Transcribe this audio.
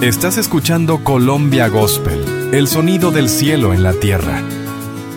Estás escuchando Colombia Gospel, el sonido del cielo en la tierra.